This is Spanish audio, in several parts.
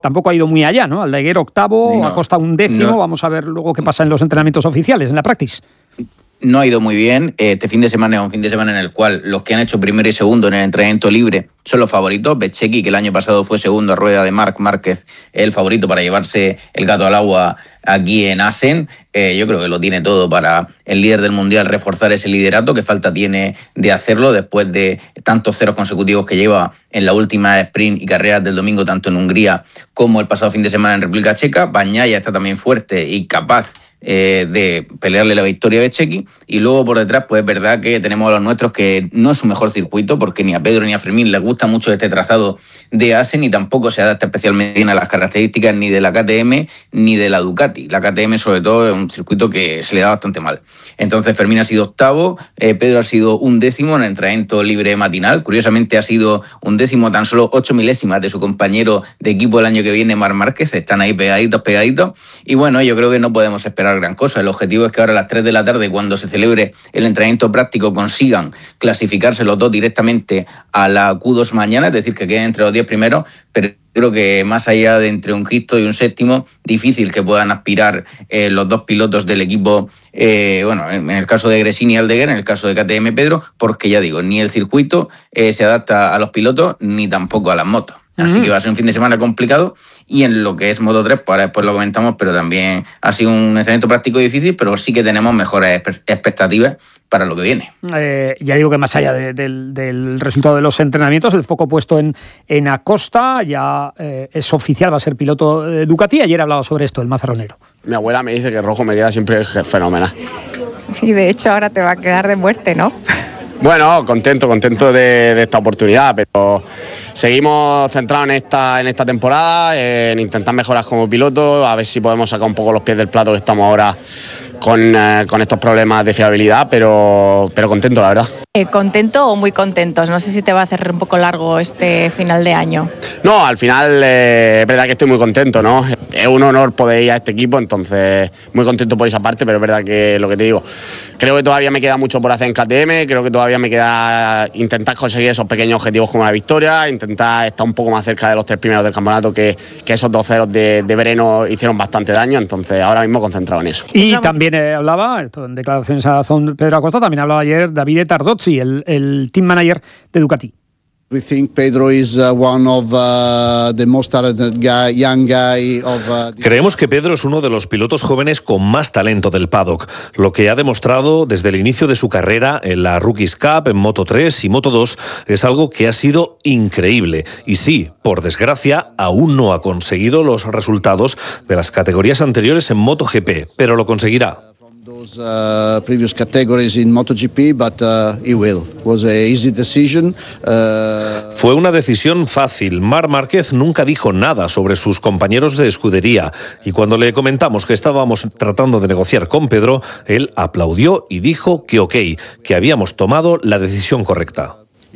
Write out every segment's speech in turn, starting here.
tampoco ha ido muy allá, ¿no? Aldeguer octavo, Acosta 11º, vamos a ver luego qué pasa en los entrenamientos oficiales, en la practice. No ha ido muy bien. Este fin de semana es un fin de semana en el cual los que han hecho primero y segundo en el entrenamiento libre son los favoritos. Bezzecchi, que el año pasado fue segundo a rueda de Marc Márquez, es el favorito para llevarse el gato al agua aquí en Assen. Yo creo que lo tiene todo para el líder del Mundial reforzar ese liderato, que falta tiene de hacerlo después de tantos ceros consecutivos que lleva en la última sprint y carreras del domingo, tanto en Hungría como el pasado fin de semana en República Checa. Bagnaia está también fuerte y capaz de pelearle la victoria a Bezzecchi, y luego por detrás pues es verdad que tenemos a los nuestros, que no es su mejor circuito, porque ni a Pedro ni a Fermín les gusta mucho este trazado de Assen, y tampoco se adapta especialmente bien a las características ni de la KTM ni de la Ducati. La KTM sobre todo es un circuito que se le da bastante mal. Entonces Fermín ha sido octavo, Pedro ha sido 11º en el entrenamiento libre matinal. Curiosamente ha sido 11º, tan solo 8 milésimas de su compañero de equipo el año que viene, Marc Márquez. Están ahí pegaditos, y bueno, yo creo que no podemos esperar gran cosa. El objetivo es que ahora a las 3 de la tarde, cuando se celebre el entrenamiento práctico, consigan clasificarse los dos directamente a la Q2 mañana, es decir, que queden entre los 10 primeros, pero creo que más allá de entre un quinto y un séptimo, difícil que puedan aspirar los dos pilotos del equipo, en el caso de Gresini y Aldeguer, en el caso de KTM Pedro, porque ya digo, ni el circuito se adapta a los pilotos, ni tampoco a las motos. Así que va a ser un fin de semana complicado, y en lo que es Moto 3, pues ahora después lo comentamos, pero también ha sido un entrenamiento práctico difícil, pero sí que tenemos mejores expectativas para lo que viene. Ya digo que más allá del resultado de los entrenamientos, el foco puesto en Acosta, ya es oficial, va a ser piloto Ducati. Ayer hablaba sobre esto el mazarronero. Mi abuela me dice que rojo me queda siempre fenomenal. Y de hecho ahora te va a quedar de muerte, ¿no? Bueno, contento de esta oportunidad, pero seguimos centrados en esta temporada, en intentar mejorar como piloto, a ver si podemos sacar un poco los pies del plato, que estamos ahora con estos problemas de fiabilidad, pero contento, la verdad. ¿Contento o muy contentos? No sé si te va a hacer un poco largo este final de año. No, al final es verdad que estoy muy contento, ¿no? Es un honor poder ir a este equipo, entonces muy contento por esa parte, pero es verdad que lo que te digo, creo que todavía me queda mucho por hacer en KTM, creo que todavía me queda intentar conseguir esos pequeños objetivos como la victoria, intentar estar un poco más cerca de los 3 primeros del campeonato, que esos 2 ceros de Breno hicieron bastante daño, entonces ahora mismo concentrado en eso. Y también hablaba, esto en declaraciones a Zon Pedro Acosta, también hablaba ayer Davide Tardozzi, el team manager de Ducati. We think Pedro is one of the most talented young guy of Creemos que Pedro es uno de los pilotos jóvenes con más talento del paddock, lo que ha demostrado desde el inicio de su carrera en la Rookies Cup, en Moto 3 y Moto 2, es algo que ha sido increíble. Y sí, por desgracia, aún no ha conseguido los resultados de las categorías anteriores en MotoGP, pero lo conseguirá. Those previous categories in MotoGP, but he will. It was a easy decision. Fue una decisión fácil. Marc Márquez nunca dijo nada sobre sus compañeros de escudería, y cuando le comentamos que estábamos tratando de negociar con Pedro, él aplaudió y dijo que ok, que habíamos tomado la decisión correcta.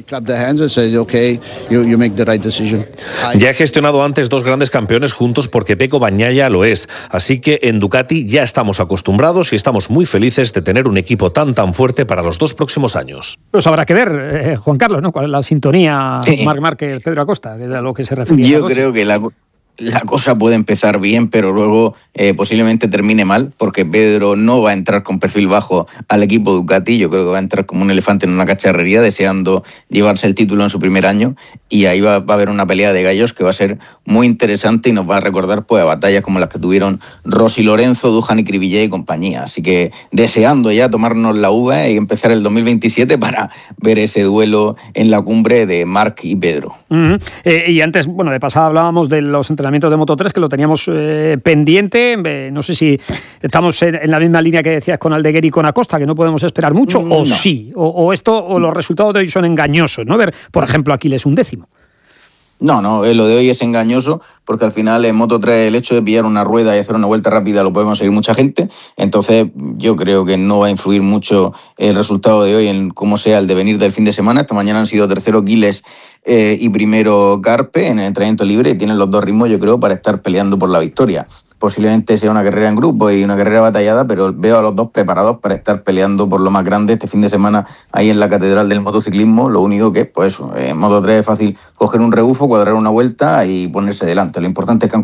Ya he gestionado antes 2 grandes campeones juntos porque Pecco Bagnaia lo es, así que en Ducati ya estamos acostumbrados y estamos muy felices de tener un equipo tan fuerte para los 2 próximos años. Pues habrá que ver, Juan Carlos, ¿no? ¿Cuál es la sintonía Marc Márquez, Pedro Acosta, que es a lo que se refería? Yo creo que la cosa puede empezar bien, pero luego posiblemente termine mal, porque Pedro no va a entrar con perfil bajo al equipo Ducati. Yo creo que va a entrar como un elefante en una cacharrería, deseando llevarse el título en su primer año, y ahí va a haber una pelea de gallos que va a ser muy interesante y nos va a recordar pues a batallas como las que tuvieron Rossi Lorenzo, Dujan y Cribillet y compañía. Así que deseando ya tomarnos la uva y empezar el 2027 para ver ese duelo en la cumbre de Marc y Pedro. Y antes, de pasada hablábamos de los entrenamientos de Moto 3, que lo teníamos pendiente. No sé si estamos en la misma línea que decías con Aldeguer y con Acosta, que no podemos esperar mucho, o no. Sí, o los resultados de hoy son engañosos, ¿no? Ver, por ejemplo, Aquiles 11º. No, lo de hoy es engañoso, porque al final en Moto 3 el hecho de pillar una rueda y hacer una vuelta rápida lo podemos seguir mucha gente, entonces yo creo que no va a influir mucho el resultado de hoy en cómo sea el devenir del fin de semana. Esta mañana han sido tercero Giles y primero Garpe en el entrenamiento libre, y tienen los 2 ritmos, yo creo, para estar peleando por la victoria. posiblemente sea una carrera en grupo y una carrera batallada, pero veo a los dos preparados para estar peleando por lo más grande este fin de semana ahí en la Catedral del Motociclismo. Lo único que, pues en Moto3 es fácil coger un rebufo, cuadrar una vuelta y ponerse delante. Lo importante es que han